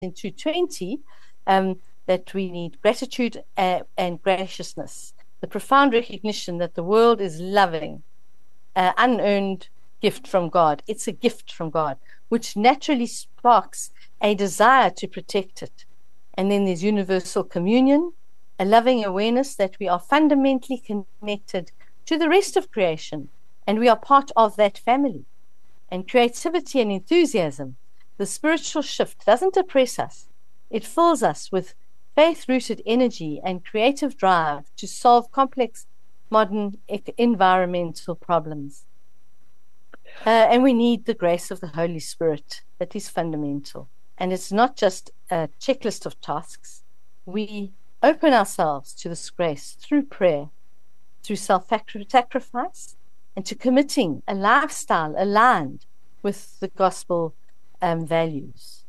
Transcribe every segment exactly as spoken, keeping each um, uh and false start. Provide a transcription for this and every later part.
in two twenty, um, that we need gratitude uh, and graciousness, the profound recognition that the world is loving, uh, unearned gift from God. It's a gift from God, which naturally sparks a desire to protect it. And then there's universal communion, a loving awareness that we are fundamentally connected to the rest of creation, and we are part of that family. And creativity and enthusiasm, the spiritual shift, doesn't oppress us. It fills us with faith-rooted energy and creative drive to solve complex modern environmental problems. Uh, and we need the grace of the Holy Spirit. That is fundamental. And it's not just a checklist of tasks. We open ourselves to this grace through prayer, through self-sacrifice, and to committing a lifestyle aligned with the gospel um, values.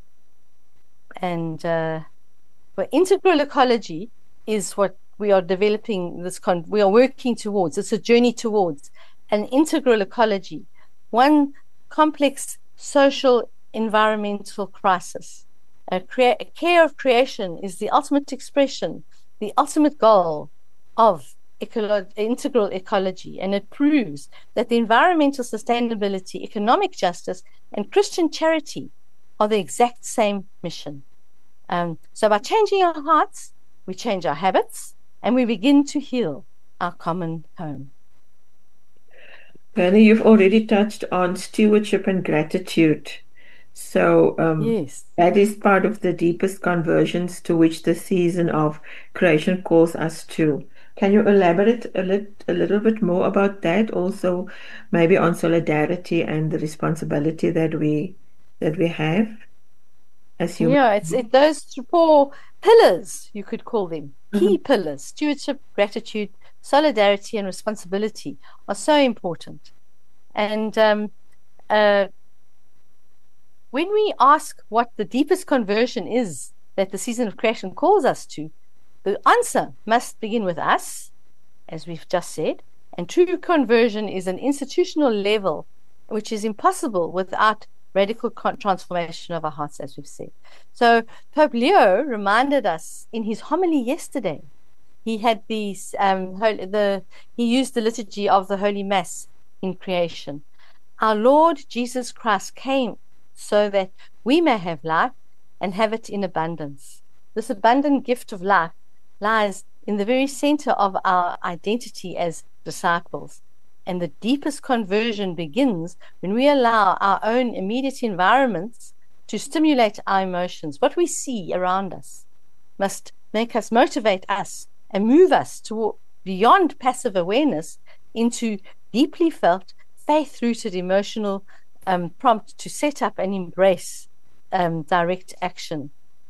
And uh, well, integral ecology is what we are developing, this con- we are working towards. It's a journey towards an integral ecology, one complex social environmental crisis. A crea- care of creation is the ultimate expression, the ultimate goal of ecolo- integral ecology, and it proves that the environmental sustainability, economic justice, and Christian charity are the exact same mission. Um, so by changing our hearts, we change our habits, and we begin to heal our common home. Bernie, you've already touched on stewardship and gratitude. So um, Yes. that is part of the deepest conversions to which the season of creation calls us to. Can you elaborate a, lit- a little bit more about that? Also, maybe on solidarity and the responsibility that we that we have as human Yeah, it's beings. it those four pillars, you could call them, key Mhm. pillars: stewardship, gratitude, solidarity, and responsibility are so important. And um, uh, when we ask what the deepest conversion is that the season of creation calls us to, the answer must begin with us, as we've just said. And true conversion is an institutional level, which is impossible without radical transformation of our hearts, as we've said. So Pope Leo reminded us in his homily yesterday. He had these um, holy, the he used the liturgy of the Holy Mass in creation. Our Lord Jesus Christ came so that we may have life and have it in abundance. This abundant gift of life lies in the very center of our identity as disciples. And the deepest conversion begins when we allow our own immediate environments to stimulate our emotions. What we see around us must make us, motivate us, and move us to beyond passive awareness into deeply felt, faith-rooted emotional um, prompt to set up and embrace um, direct action.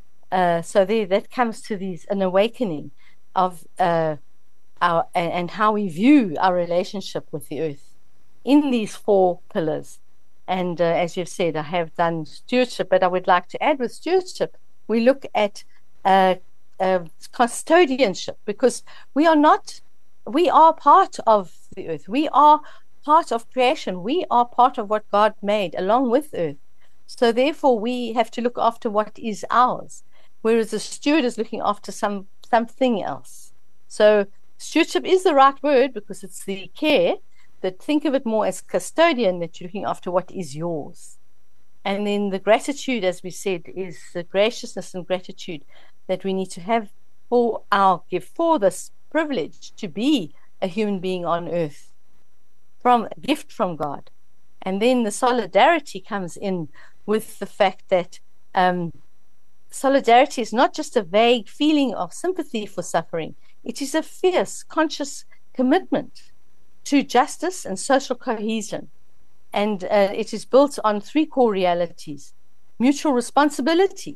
Uh, so there, that comes to these an awakening of uh, our and, and how we view our relationship with the earth in these four pillars. And uh, as you've said, I have done stewardship, but I would like to add with stewardship, we look at uh, uh, custodianship, because we are not, we are part of the earth. We are part of creation. We are part of what God made along with earth. So therefore, we have to look after what is ours, whereas the steward is looking after some something else. So stewardship is the right word because it's the care, but think of it more as custodian, that you're looking after what is yours. And then the gratitude, as we said, is the graciousness and gratitude that we need to have for our gift, for this privilege to be a human being on earth, from a gift from God. And then the solidarity comes in with the fact that um, solidarity is not just a vague feeling of sympathy for suffering. It is a fierce, conscious commitment to justice and social cohesion. And uh, it is built on three core realities: mutual responsibility,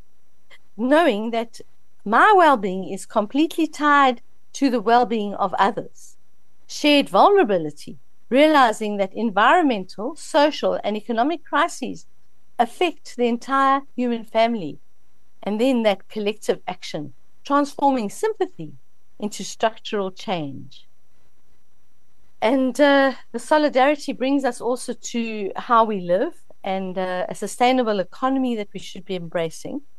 knowing that my well-being is completely tied to the well-being of others; shared vulnerability, realizing that environmental, social, and economic crises affect the entire human family; and then that collective action, transforming sympathy into structural change. And uh, the solidarity brings us also to how we live and uh, a sustainable economy that we should be embracing.